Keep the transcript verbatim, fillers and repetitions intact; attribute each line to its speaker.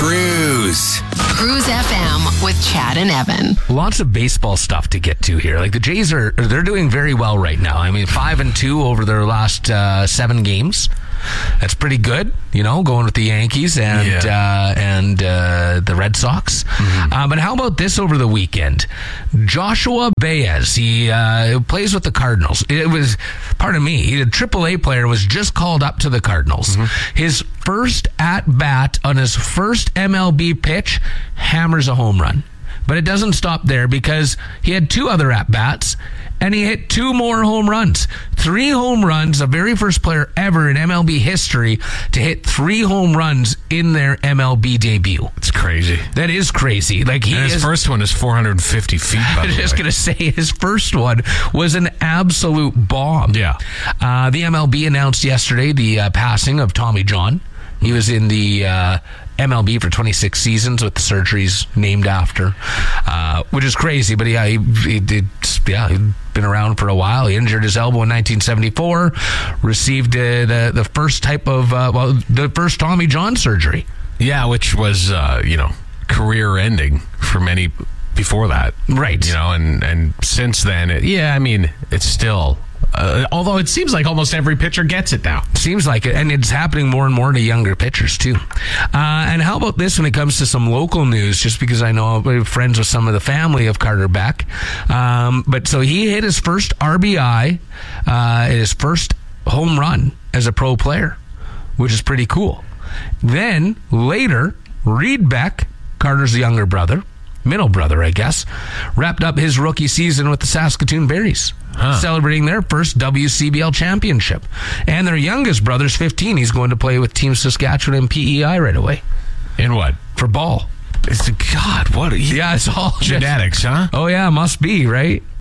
Speaker 1: Cruise.
Speaker 2: Cruise F M with Chad and Evan.
Speaker 3: Lots of baseball stuff to get to here. Like the Jays are, they're doing very well right now. I mean, five and two over their last uh, seven games. That's pretty good, you know, going with the Yankees and yeah. uh, and uh, the Red Sox. Mm-hmm. Uh, but how about this over the weekend? Joshua Baez, he uh, plays with the Cardinals. It was, pardon me, a triple A player was just called up to the Cardinals. Mm-hmm. His first at-bat on his first M L B pitch hammers a home run. But it doesn't stop there because he had two other at-bats and he hit two more home runs. Three home runs, the very first player ever in M L B history to hit three home runs in their M L B debut.
Speaker 4: It's crazy.
Speaker 3: That is crazy. Like he
Speaker 4: and his
Speaker 3: is,
Speaker 4: first one is four hundred fifty feet, by
Speaker 3: I was
Speaker 4: the
Speaker 3: just
Speaker 4: way.
Speaker 3: going to say, his first one was an absolute bomb.
Speaker 4: Yeah.
Speaker 3: Uh, the M L B announced yesterday the uh, passing of Tommy John. He was in the uh, M L B for twenty-six seasons with the surgeries named after, uh, which is crazy. But yeah, he, he did. Yeah, he'd been around for a while. He injured his elbow in nineteen seventy-four. Received uh, the the first type of uh, well, the first Tommy John surgery.
Speaker 4: Yeah, which was uh, you know career-ending for many before that.
Speaker 3: Right.
Speaker 4: You know, and and since then, it, yeah, I mean, it's still. Uh, although it seems like almost every pitcher gets it now.
Speaker 3: Seems like it, and it's happening more and more to younger pitchers, too. Uh, and how about this when it comes to some local news, just because I know I'm friends with some of the family of Carter Beck. Um, but so he hit his first R B I, uh, his first home run as a pro player, which is pretty cool. Then, later, Reed Beck, Carter's younger brother, middle brother, I guess, wrapped up his rookie season with the Saskatoon Berries. Huh. Celebrating their first W C B L championship. And their youngest brother's fifteen. He's going to play with Team Saskatchewan and P E I right away.
Speaker 4: In what?
Speaker 3: For ball.
Speaker 4: It's, God, what?
Speaker 3: Yeah, it's all
Speaker 4: genetics,
Speaker 3: just,
Speaker 4: huh?
Speaker 3: Oh, yeah, must be, right?